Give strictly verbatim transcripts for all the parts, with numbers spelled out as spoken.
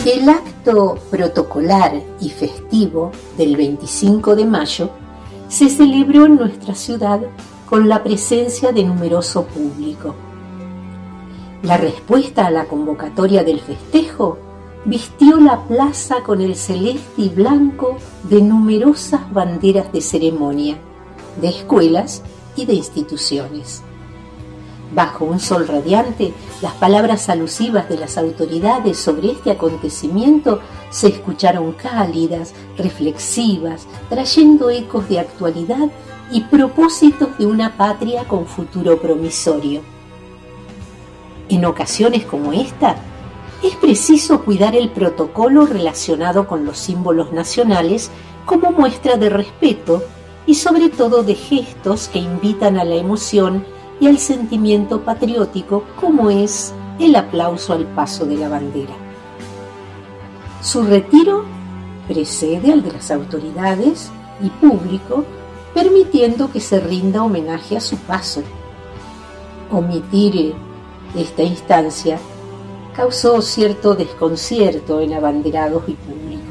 El acto protocolar y festivo del veinticinco de mayo se celebró en nuestra ciudad con la presencia de numeroso público. La respuesta a la convocatoria del festejo vistió la plaza con el celeste y blanco de numerosas banderas de ceremonia, de escuelas y de instituciones. Bajo un sol radiante, las palabras alusivas de las autoridades sobre este acontecimiento se escucharon cálidas, reflexivas, trayendo ecos de actualidad y propósitos de una patria con futuro promisorio. En ocasiones como esta, es preciso cuidar el protocolo relacionado con los símbolos nacionales como muestra de respeto y sobre todo de gestos que invitan a la emoción y al sentimiento patriótico, como es el aplauso al paso de la bandera. Su retiro precede al de las autoridades y público, permitiendo que se rinda homenaje a su paso. Omitir esta instancia causó cierto desconcierto en abanderados y público.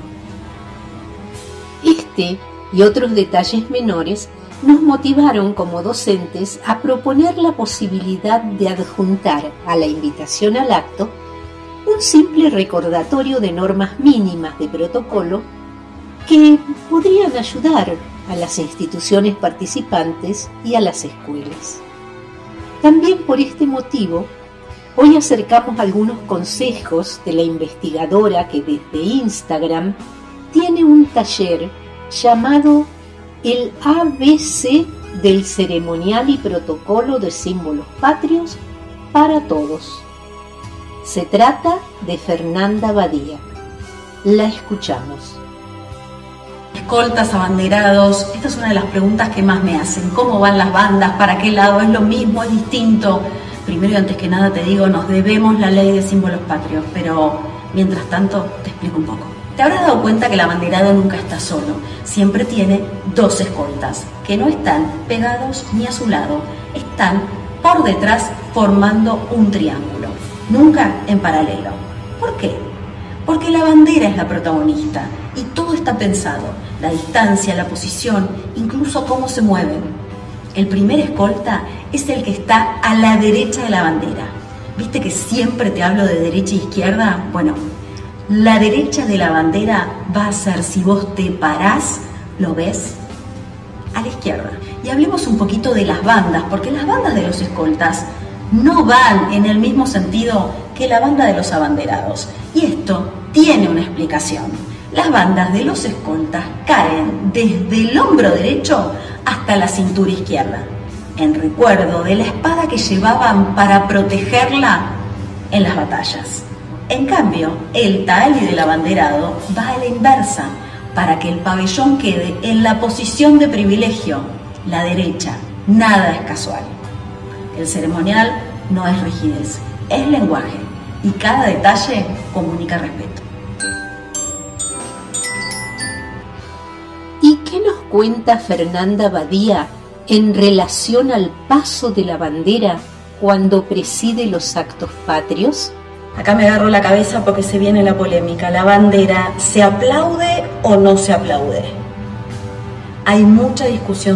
Este y otros detalles menores nos motivaron como docentes a proponer la posibilidad de adjuntar a la invitación al acto un simple recordatorio de normas mínimas de protocolo que podrían ayudar a las instituciones participantes y a las escuelas. También por este motivo, hoy acercamos algunos consejos de la investigadora que desde Instagram tiene un taller llamado el A B C del ceremonial y protocolo de símbolos patrios para todos. Se trata de Fernanda Badía. La escuchamos. Escoltas, abanderados, esta es una de las preguntas que más me hacen. ¿Cómo van las bandas? ¿Para qué lado? ¿Es lo mismo? ¿Es distinto? Primero y antes que nada te digo, nos debemos la ley de símbolos patrios, pero mientras tanto te explico un poco. Te habrás dado cuenta que el abanderado nunca está solo, siempre tiene dos escoltas, que no están pegados ni a su lado, están por detrás formando un triángulo, nunca en paralelo. ¿Por qué? Porque la bandera es la protagonista y todo está pensado, la distancia, la posición, incluso cómo se mueven. El primer escolta es el que está a la derecha de la bandera. ¿Viste que siempre te hablo de derecha e izquierda? Bueno, la derecha de la bandera va a ser, si vos te parás, ¿lo ves? A la izquierda. Y hablemos un poquito de las bandas, porque las bandas de los escoltas no van en el mismo sentido que la banda de los abanderados. Y esto tiene una explicación. Las bandas de los escoltas caen desde el hombro derecho hasta la cintura izquierda, en recuerdo de la espada que llevaban para protegerla en las batallas. En cambio, el tahalí del abanderado va a la inversa, para que el pabellón quede en la posición de privilegio, la derecha. Nada es casual. El ceremonial no es rigidez, es lenguaje, y cada detalle comunica respeto. ¿Y qué nos cuenta Fernanda Badía en relación al paso de la bandera cuando preside los actos patrios? Acá me agarro la cabeza porque se viene la polémica. ¿La bandera se aplaude o no se aplaude? Hay mucha discusión